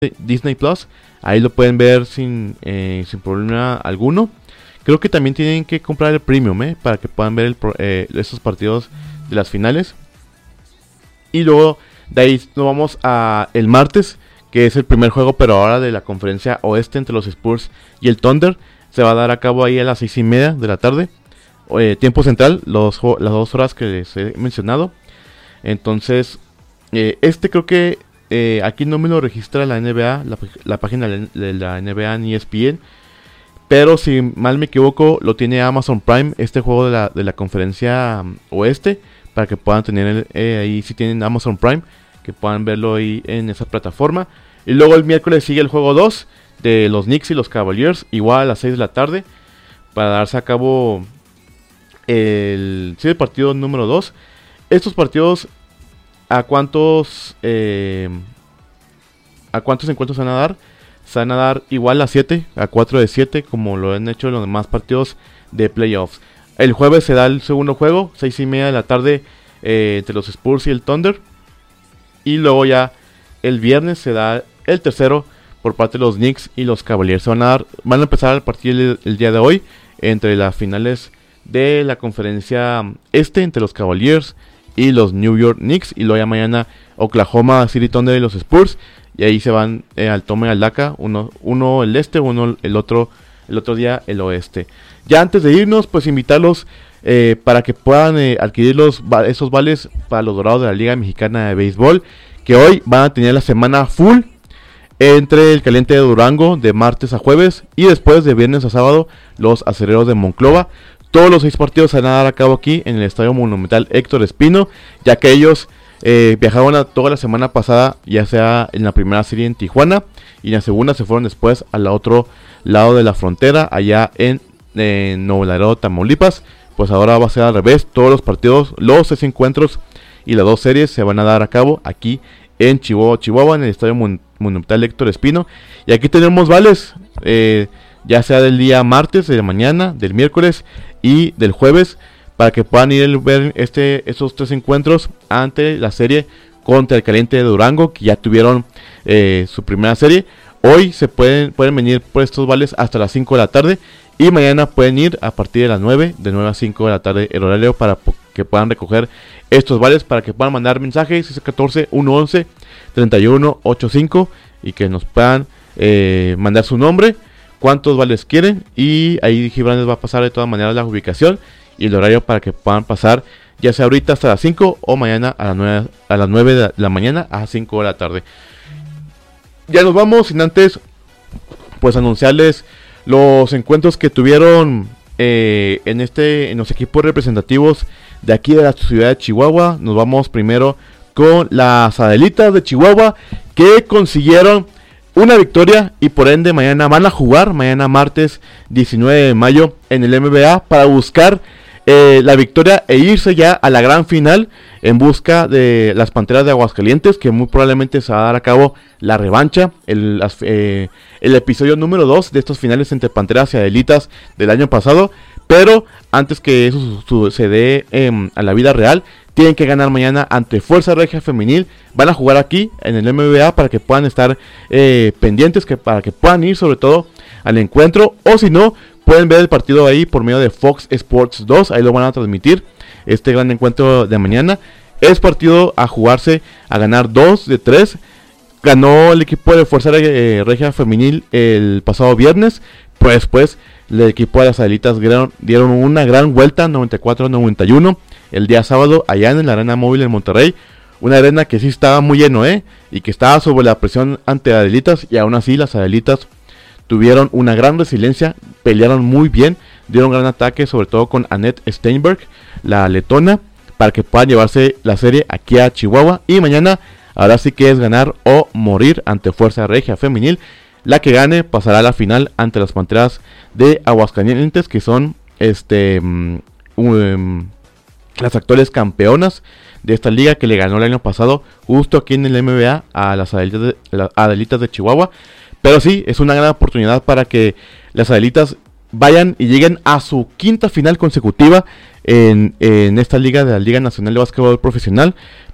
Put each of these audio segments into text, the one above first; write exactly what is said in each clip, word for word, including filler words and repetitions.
Disney Plus. Ahí lo pueden ver sin, eh, sin problema alguno. Creo que también tienen que comprar el premium, ¿eh? Para que puedan ver el, eh, estos partidos de las finales. Y luego de ahí nos vamos a el martes, que es el primer juego, pero ahora de la conferencia oeste entre los Spurs y el Thunder. Se va a dar a cabo ahí a las seis y media de la tarde. Eh, tiempo central, los, las dos horas que les he mencionado. Entonces, eh, este creo que eh, aquí no me lo registra la N B A, la, la página de la N B A ni E S P N. Pero si mal me equivoco, lo tiene Amazon Prime, este juego de la, de la conferencia um, oeste, para que puedan tener el, eh, ahí, si tienen Amazon Prime, que puedan verlo ahí en esa plataforma. Y luego el miércoles sigue el juego dos de los Knicks y los Cavaliers, igual a las seis de la tarde, para darse a cabo el, sí, el partido número dos. Estos partidos, ¿a cuántos, eh, a cuántos encuentros se van a dar? Se van a dar igual a siete, a cuatro de siete, como lo han hecho en los demás partidos de playoffs. El jueves se da el segundo juego, seis y media de la tarde, eh, entre los Spurs y el Thunder. Y luego ya el viernes se da el tercero por parte de los Knicks y los Cavaliers. Se van a dar, van a empezar el partido el, el día de hoy entre las finales de la conferencia este, entre los Cavaliers y los New York Knicks. Y luego ya mañana Oklahoma City Thunder y los Spurs. Y ahí se van eh, al tome al daca, uno, uno el este, uno el otro, el otro día el oeste. Ya antes de irnos, pues invitarlos eh, para que puedan eh, adquirir los, esos vales para los Dorados de la Liga Mexicana de Béisbol, que hoy van a tener la semana full entre el Caliente de Durango de martes a jueves y después de viernes a sábado los Acereros de Monclova. Todos los seis partidos se van a dar a cabo aquí en el Estadio Monumental Héctor Espino, ya que ellos Eh, viajaron a toda la semana pasada, ya sea en la primera serie en Tijuana, y en la segunda se fueron después al otro lado de la frontera, allá en, en Nuevo Laredo, Tamaulipas. Pues ahora va a ser al revés, todos los partidos, los seis encuentros y las dos series se van a dar a cabo aquí en Chihuahua, Chihuahua, en el Estadio Mon- Monumental Héctor Espino. Y aquí tenemos vales, eh, ya sea del día martes, de la mañana, del miércoles y del jueves, para que puedan ir a ver este, estos tres encuentros ante la serie contra el Caliente de Durango, que ya tuvieron eh, su primera serie. Hoy se pueden, pueden venir por estos vales hasta las cinco de la tarde, y mañana pueden ir a partir de las nueve, de nueve a cinco de la tarde el horario, para que puedan recoger estos vales, para que puedan mandar mensajes seis uno cuatro, uno once, treinta y uno ochenta y cinco, y que nos puedan eh, mandar su nombre, cuántos vales quieren, y ahí Gibran les va a pasar de todas maneras la ubicación y el horario para que puedan pasar, ya sea ahorita hasta las cinco o mañana a las nueve, a las nueve de la mañana a cinco de la tarde. Ya nos vamos, sin antes pues anunciarles los encuentros que tuvieron eh, en este en los equipos representativos de aquí de la ciudad de Chihuahua. Nos vamos primero con las Adelitas de Chihuahua, que consiguieron una victoria y por ende mañana van a jugar, mañana martes diecinueve de mayo, en el M B A para buscar eh, la victoria e irse ya a la gran final en busca de las Panteras de Aguascalientes, que muy probablemente se va a dar a cabo la revancha, el, las, eh, el episodio número dos de estos finales entre Panteras y Adelitas del año pasado. Pero antes que eso su, su, se dé eh, a la vida real, tienen que ganar mañana ante Fuerza Regia Femenil. Van a jugar aquí en el M B A para que puedan estar eh, pendientes, que para que puedan ir sobre todo al encuentro. O si no, pueden ver el partido ahí por medio de Fox Sports dos. Ahí lo van a transmitir, este gran encuentro de mañana. Es partido a jugarse, a ganar dos de tres. Ganó el equipo de Fuerza eh, Regia Femenil el pasado viernes. Pues después el equipo de las Adelitas dieron, dieron una gran vuelta, noventa y cuatro a noventa y uno, el día sábado allá en la Arena Móvil en Monterrey. Una arena que sí estaba muy lleno, ¿eh? Y que estaba sobre la presión ante Adelitas, y aún así las Adelitas tuvieron una gran resiliencia, pelearon muy bien, dieron gran ataque, sobre todo con Annette Steinberg, la letona, para que puedan llevarse la serie aquí a Chihuahua. Y mañana, ahora sí que es ganar o morir ante Fuerza Regia Femenil. La que gane pasará a la final ante las Panteras de Aguascalientes, que son este um, um, las actuales campeonas de esta liga, que le ganó el año pasado justo aquí en el M B A a las Adelitas de, las Adelitas de Chihuahua. Pero sí, es una gran oportunidad para que las Adelitas vayan y lleguen a su quinta final consecutiva en, en esta liga de la Liga Nacional de Básquetbol Profesional,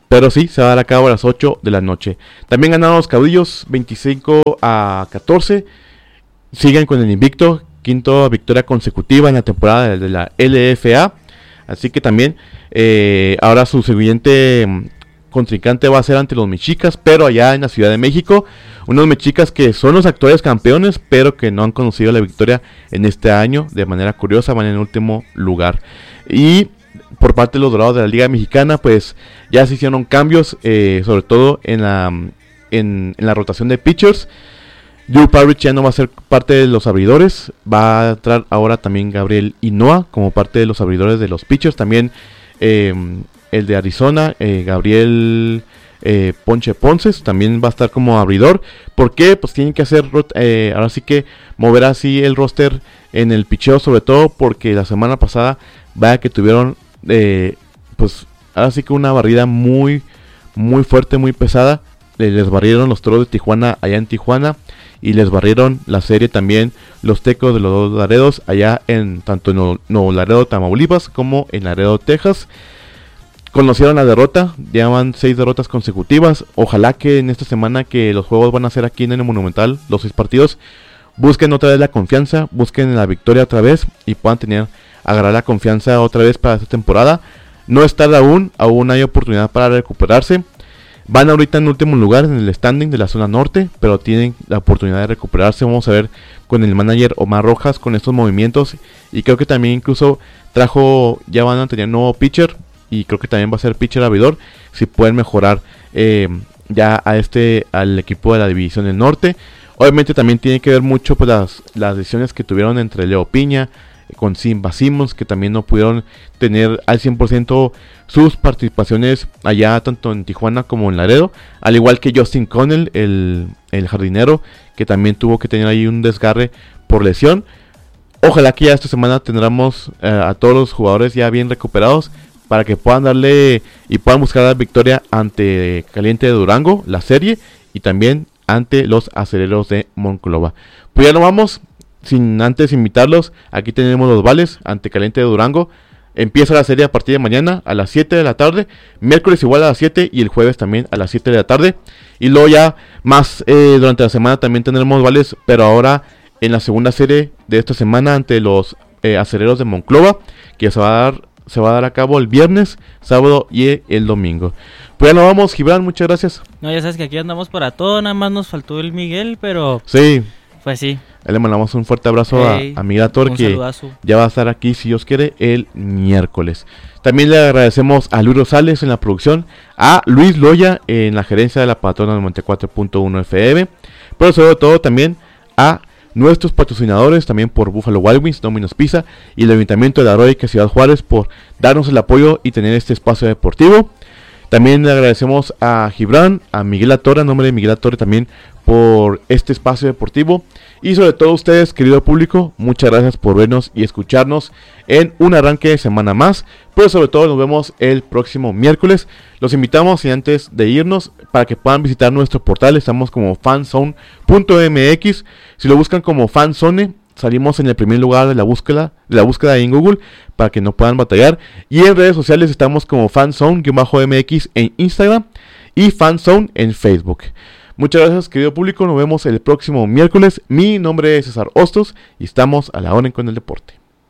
pero sí, se va a dar a cabo a las ocho de la noche. También ganaron los Caudillos veinticinco a catorce. Siguen con el invicto, quinta victoria consecutiva en la temporada de la L F A. Así que también eh, ahora su siguiente contrincante va a ser ante los Mexicas, pero allá en la Ciudad de México. Unos Mexicas que son los actuales campeones, pero que no han conocido la victoria en este año. De manera curiosa van en el último lugar. Y por parte de los Dorados de la Liga Mexicana, pues ya se hicieron cambios, eh, sobre todo en la, en, en la rotación de pitchers. Drew Parrish ya no va a ser parte de los abridores, va a entrar ahora también Gabriel Hinoa como parte de los abridores de los pitchers. También eh, el de Arizona, eh, Gabriel eh, Ponche Ponces, también va a estar como abridor. ¿Por qué? Pues tienen que hacer, eh, ahora sí que mover así el roster en el picheo, sobre todo porque la semana pasada, vaya que tuvieron, eh, pues ahora sí que una barrida muy, muy fuerte, muy pesada. Les barrieron los Toros de Tijuana allá en Tijuana. Y les barrieron la serie también los Tecos de los Dos Laredos allá en tanto en Nuevo Laredo, Tamaulipas, como en Laredo, Texas. Conocieron la derrota, llevan seis derrotas consecutivas. Ojalá que en esta semana que los juegos van a ser aquí en el Monumental, los seis partidos, busquen otra vez la confianza, busquen la victoria otra vez y puedan tener, agarrar la confianza otra vez para esta temporada. No es tarde aún, aún hay oportunidad para recuperarse. Van ahorita en último lugar en el standing de la zona norte, pero tienen la oportunidad de recuperarse. Vamos a ver con el manager Omar Rojas con estos movimientos. Y creo que también incluso trajo, ya van a tener nuevo pitcher. Y creo que también va a ser pitcher abridor. Si pueden mejorar eh, ya a este al equipo de la división del norte. Obviamente también tiene que ver mucho pues, las, las decisiones que tuvieron entre Leo Piña con Simba Simmons, que también no pudieron tener al cien por ciento sus participaciones allá tanto en Tijuana como en Laredo, al igual que Justin Connell, el, el jardinero, que también tuvo que tener ahí un desgarre por lesión. Ojalá que ya esta semana tendremos eh, a todos los jugadores ya bien recuperados para que puedan darle y puedan buscar la victoria ante Caliente de Durango, la serie, y también ante los Acereros de Monclova. Pues ya nos vamos. Sin antes invitarlos, aquí tenemos los vales ante Caliente de Durango. Empieza la serie a partir de mañana a las siete de la tarde. Miércoles igual a las siete y el jueves también a las siete de la tarde. Y luego ya más eh, durante la semana también tendremos vales, pero ahora en la segunda serie de esta semana ante los eh, Acereros de Monclova, que se va a dar, se va a dar a cabo el viernes, sábado y el domingo. Pues ya nos vamos, Gibran, muchas gracias. No, ya sabes que aquí andamos para todo, nada más nos faltó el Miguel, pero... Sí. Pues sí. Le mandamos un fuerte abrazo hey, a, a Migrator, que saludazo. Ya va a estar aquí, si Dios quiere, el miércoles. También le agradecemos a Luis Rosales en la producción, a Luis Loya en la gerencia de la Patrona noventa y cuatro punto uno F M, pero sobre todo también a nuestros patrocinadores, también por Buffalo Wild Wings, Domino's Pizza y el Ayuntamiento de la Heroica Ciudad Juárez por darnos el apoyo y tener este espacio deportivo. También le agradecemos a Gibran, a Miguel Atorre, en nombre de Miguel Atorre también por este espacio deportivo. Y sobre todo ustedes, querido público, muchas gracias por vernos y escucharnos en un arranque de semana más. Pero sobre todo nos vemos el próximo miércoles. Los invitamos y antes de irnos para que puedan visitar nuestro portal. Estamos como fanzone punto m x. Si lo buscan como Fanzone, salimos en el primer lugar de la búsqueda, de la búsqueda en Google para que no puedan batallar. Y en redes sociales estamos como fanzone-m x en Instagram y Fanzone en Facebook. Muchas gracias, querido público. Nos vemos el próximo miércoles. Mi nombre es César Hostos y estamos a la hora con el deporte.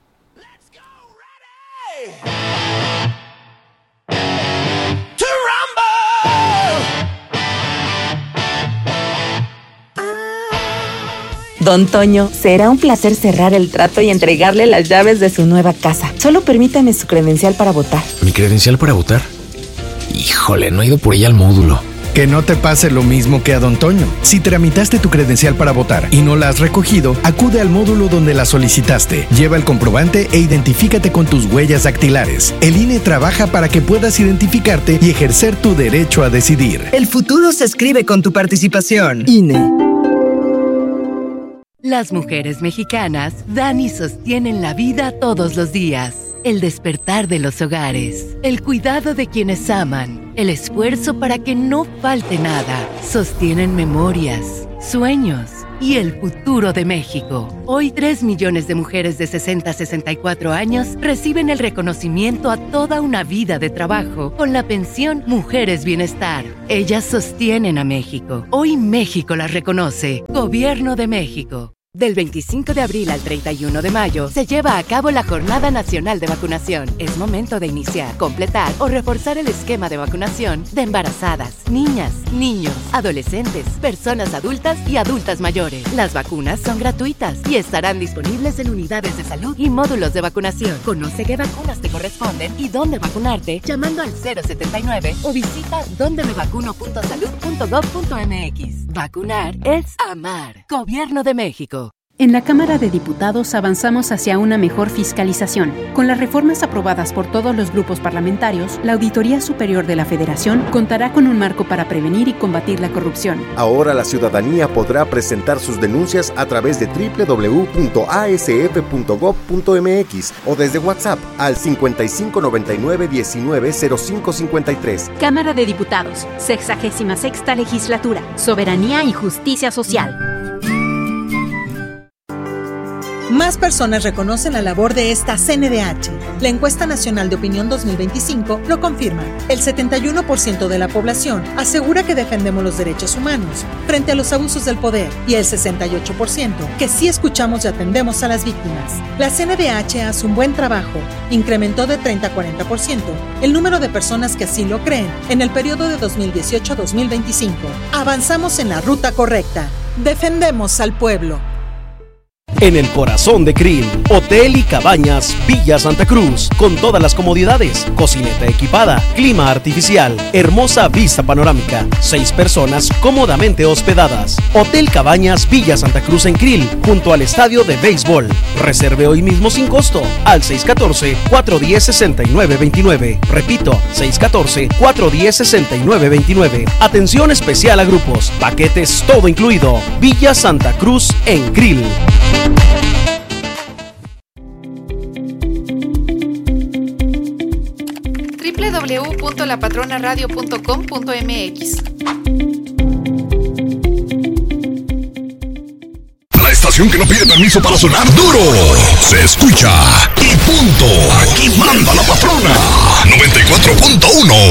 Don Toño, será un placer cerrar el trato y entregarle las llaves de su nueva casa. Solo permítame su credencial para votar. ¿Mi credencial para votar? Híjole, no he ido por ella al módulo. Que no te pase lo mismo que a Don Toño. Si tramitaste tu credencial para votar y no la has recogido, acude al módulo donde la solicitaste. Lleva el comprobante e identifícate con tus huellas dactilares. El I N E trabaja para que puedas identificarte y ejercer tu derecho a decidir. El futuro se escribe con tu participación. I N E. Las mujeres mexicanas dan y sostienen la vida todos los días. El despertar de los hogares, el cuidado de quienes aman, el esfuerzo para que no falte nada. Sostienen memorias, sueños, y el futuro de México. Hoy tres millones de mujeres de sesenta a sesenta y cuatro años reciben el reconocimiento a toda una vida de trabajo con la pensión Mujeres Bienestar. Ellas sostienen a México. Hoy México las reconoce. Gobierno de México. Del veinticinco de abril al treinta y uno de mayo se lleva a cabo la Jornada Nacional de Vacunación. Es momento de iniciar, completar o reforzar el esquema de vacunación de embarazadas, niñas, niños, adolescentes, personas adultas y adultas mayores. Las vacunas son gratuitas y estarán disponibles en unidades de salud y módulos de vacunación. Conoce qué vacunas te corresponden y dónde vacunarte llamando al cero setenta y nueve o visita donde me vacuno punto salud punto gob punto mx. Vacunar es amar. Gobierno de México. En la Cámara de Diputados avanzamos hacia una mejor fiscalización. Con las reformas aprobadas por todos los grupos parlamentarios, la Auditoría Superior de la Federación contará con un marco para prevenir y combatir la corrupción. Ahora la ciudadanía podrá presentar sus denuncias a través de doble u doble u doble u punto a s f punto gob punto mx o desde WhatsApp al cincuenta y cinco noventa y nueve diecinueve cero cinco cincuenta y tres. Cámara de Diputados, sexagésima sexta Legislatura, Soberanía y Justicia Social. Más personas reconocen la labor de esta C N D H. La Encuesta Nacional de Opinión dos mil veinticinco lo confirma. El setenta y uno por ciento de la población asegura que defendemos los derechos humanos frente a los abusos del poder y el sesenta y ocho por ciento que sí escuchamos y atendemos a las víctimas. La C N D H hace un buen trabajo. Incrementó de treinta a cuarenta por ciento el número de personas que así lo creen en el periodo de dos mil dieciocho a dos mil veinticinco. Avanzamos en la ruta correcta. Defendemos al pueblo. En el corazón de Krill, Hotel y Cabañas Villa Santa Cruz, con todas las comodidades, cocineta equipada, clima artificial, hermosa vista panorámica, seis personas cómodamente hospedadas. Hotel Cabañas Villa Santa Cruz en Krill, junto al estadio de béisbol. Reserve hoy mismo sin costo al seis uno cuatro, cuatro uno cero, seis nueve dos nueve. Repito, seis uno cuatro, cuatro uno cero, seis nueve dos nueve. Atención especial a grupos, paquetes todo incluido. Villa Santa Cruz en Krill. doble u doble u doble u punto la patrona radio punto com punto mx. La estación que no pide permiso para sonar duro se escucha y punto. Aquí manda la patrona. noventa y cuatro punto uno.